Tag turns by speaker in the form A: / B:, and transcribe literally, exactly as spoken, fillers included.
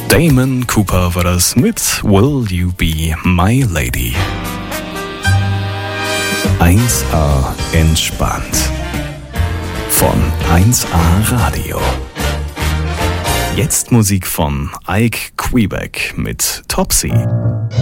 A: Damon Cooper war das mit Will You Be My Lady. eins A entspannt. Von eins A Radio. Jetzt Musik von Ike Quebec mit Topsy.